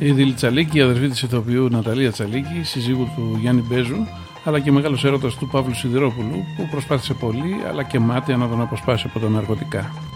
Η Δήλη Τσαλίκη, η αδερφή της ηθοποιού Ναταλία Τσαλίκη, σύζυγου του Γιάννη Μπέζου, αλλά και μεγάλος έρωτας του Παύλου Σιδηρόπουλου, που προσπάθησε πολύ, αλλά και μάταια να τον αποσπάσει από τα ναρκωτικά.